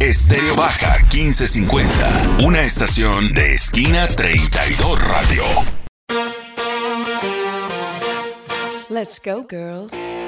Estéreo Baja 1550, una estación de Esquina 32 Radio. Let's go, girls.